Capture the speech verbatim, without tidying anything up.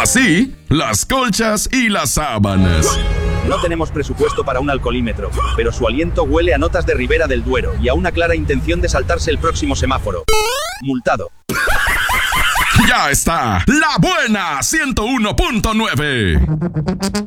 Así, las colchas y las sábanas. No tenemos presupuesto para un alcoholímetro, pero su aliento huele a notas de Ribera del Duero y a una clara intención de saltarse el próximo semáforo. Multado. Ya está, La Buena ciento uno punto nueve.